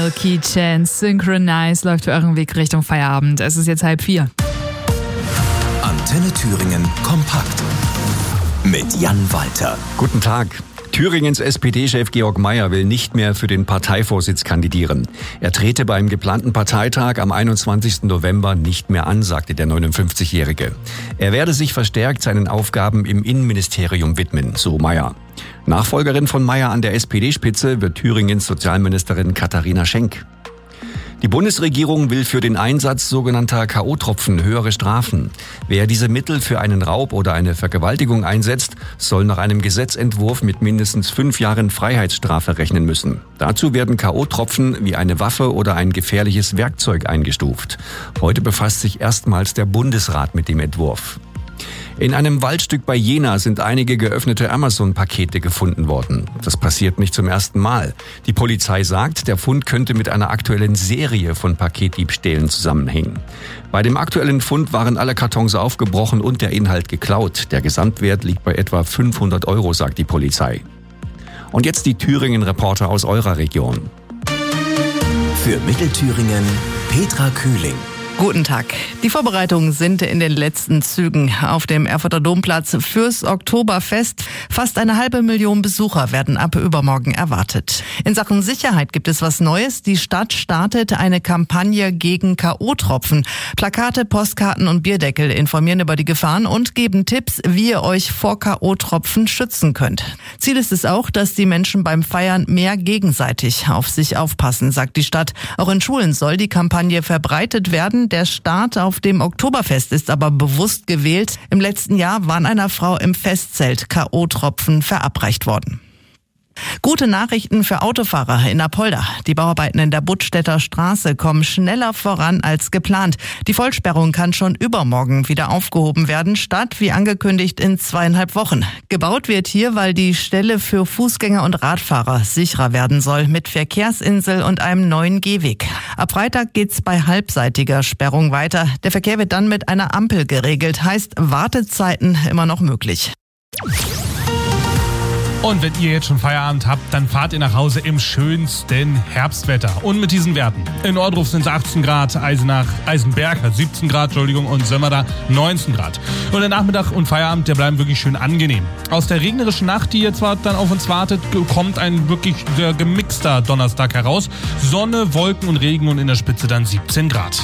Milky Chance, Synchronize läuft für euren Weg Richtung Feierabend. Es ist jetzt 3:30. Antenne Thüringen kompakt mit Jan Walter. Guten Tag. Thüringens SPD-Chef Georg Mayer will nicht mehr für den Parteivorsitz kandidieren. Er trete beim geplanten Parteitag am 21. November nicht mehr an, sagte der 59-Jährige. Er werde sich verstärkt seinen Aufgaben im Innenministerium widmen, so Mayer. Nachfolgerin von Mayer an der SPD-Spitze wird Thüringens Sozialministerin Katharina Schenk. Die Bundesregierung will für den Einsatz sogenannter K.O.-Tropfen höhere Strafen. Wer diese Mittel für einen Raub oder eine Vergewaltigung einsetzt, soll nach einem Gesetzentwurf mit mindestens 5 Jahren Freiheitsstrafe rechnen müssen. Dazu werden K.O.-Tropfen wie eine Waffe oder ein gefährliches Werkzeug eingestuft. Heute befasst sich erstmals der Bundesrat mit dem Entwurf. In einem Waldstück bei Jena sind einige geöffnete Amazon-Pakete gefunden worden. Das passiert nicht zum ersten Mal. Die Polizei sagt, der Fund könnte mit einer aktuellen Serie von Paketdiebstählen zusammenhängen. Bei dem aktuellen Fund waren alle Kartons aufgebrochen und der Inhalt geklaut. Der Gesamtwert liegt bei etwa 500 €, sagt die Polizei. Und jetzt die Thüringen-Reporter aus eurer Region. Für Mittelthüringen Petra Kühling. Guten Tag. Die Vorbereitungen sind in den letzten Zügen auf dem Erfurter Domplatz fürs Oktoberfest. Fast 500.000 Besucher werden ab übermorgen erwartet. In Sachen Sicherheit gibt es was Neues. Die Stadt startet eine Kampagne gegen K.O.-Tropfen. Plakate, Postkarten und Bierdeckel informieren über die Gefahren und geben Tipps, wie ihr euch vor K.O.-Tropfen schützen könnt. Ziel ist es auch, dass die Menschen beim Feiern mehr gegenseitig auf sich aufpassen, sagt die Stadt. Auch in Schulen soll die Kampagne verbreitet werden. Der Start auf dem Oktoberfest ist aber bewusst gewählt. Im letzten Jahr waren einer Frau im Festzelt K.O.-Tropfen verabreicht worden. Gute Nachrichten für Autofahrer in Apolda. Die Bauarbeiten in der Buttstädter Straße kommen schneller voran als geplant. Die Vollsperrung kann schon übermorgen wieder aufgehoben werden, statt wie angekündigt in 2,5 Wochen. Gebaut wird hier, weil die Stelle für Fußgänger und Radfahrer sicherer werden soll, mit Verkehrsinsel und einem neuen Gehweg. Ab Freitag geht's bei halbseitiger Sperrung weiter. Der Verkehr wird dann mit einer Ampel geregelt, heißt Wartezeiten immer noch möglich. Und wenn ihr jetzt schon Feierabend habt, dann fahrt ihr nach Hause im schönsten Herbstwetter. Und mit diesen Werten. In Ohrdruf sind es 18 Grad, Eisenberg hat 17 Grad, und Sömmerda 19 Grad. Und der Nachmittag und Feierabend, der bleiben wirklich schön angenehm. Aus der regnerischen Nacht, die jetzt dann auf uns wartet, kommt ein wirklich sehr gemixter Donnerstag heraus. Sonne, Wolken und Regen und in der Spitze dann 17 Grad.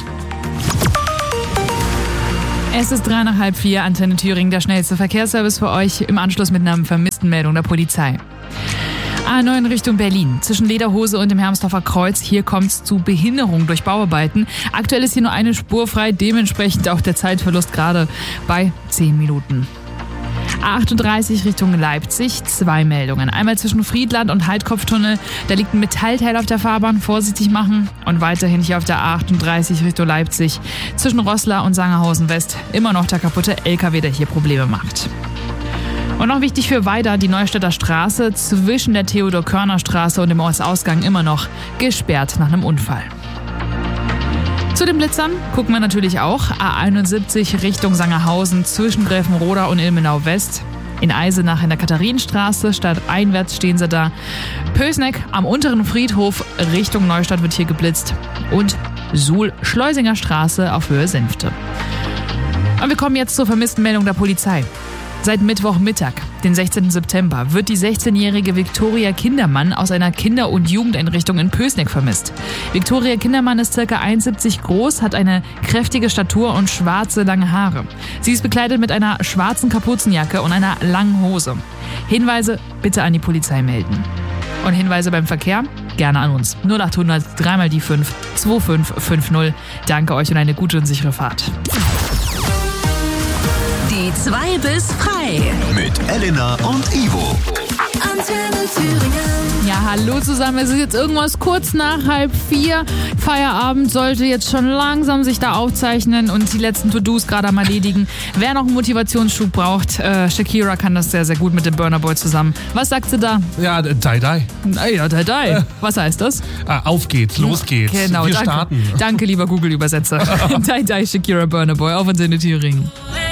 Es ist 3:30, Antenne Thüringen, der schnellste Verkehrsservice für euch im Anschluss mit einer Vermisstenmeldung der Polizei. A9 Richtung Berlin. Zwischen Lederhose und dem Hermsdorfer Kreuz. Hier kommt es zu Behinderung durch Bauarbeiten. Aktuell ist hier nur eine Spur frei, dementsprechend auch der Zeitverlust gerade bei 10 Minuten. A38 Richtung Leipzig, 2 Meldungen. Einmal zwischen Friedland und Heitkopftunnel, da liegt ein Metallteil auf der Fahrbahn, vorsichtig machen. Und weiterhin hier auf der A38 Richtung Leipzig, zwischen Roßla und Sangerhausen West, immer noch der kaputte LKW, der hier Probleme macht. Und noch wichtig für Weida, die Neustädter Straße zwischen der Theodor-Körner-Straße und dem Ortsausgang immer noch gesperrt nach einem Unfall. Zu den Blitzern gucken wir natürlich auch. A71 Richtung Sangerhausen zwischen Gräfenroda und Ilmenau West. In Eisenach in der Katharinenstraße, stadteinwärts stehen sie da. Pößneck am unteren Friedhof Richtung Neustadt wird hier geblitzt. Und Suhl-Schleusinger Straße auf Höhe Senfte. Und wir kommen jetzt zur vermissten Meldung der Polizei. Seit Mittwochmittag, den 16. September, wird die 16-jährige Viktoria Kindermann aus einer Kinder- und Jugendeinrichtung in Pößneck vermisst. Viktoria Kindermann ist ca. 1,70 groß, hat eine kräftige Statur und schwarze, lange Haare. Sie ist bekleidet mit einer schwarzen Kapuzenjacke und einer langen Hose. Hinweise bitte an die Polizei melden. Und Hinweise beim Verkehr? Gerne an uns. 0800 3 die 5 2550. Danke euch und eine gute und sichere Fahrt. Die 2 bis frei. Mit Elena und Ivo. Antenne Thüringen. Ja, hallo zusammen. Es ist jetzt irgendwas kurz nach 3:30. Feierabend sollte jetzt schon langsam sich da aufzeichnen und die letzten To-Dos gerade am erledigen. Wer noch einen Motivationsschub braucht, Shakira kann das sehr, sehr gut mit dem Burna Boy zusammen. Was sagt sie da? Ja, die. Ja, die. Was heißt das? Auf geht's, los geht's. Genau, wir danke. starten. Danke, lieber Google-Übersetzer. Die, Shakira, Burna Boy auf Antenne Thüringen.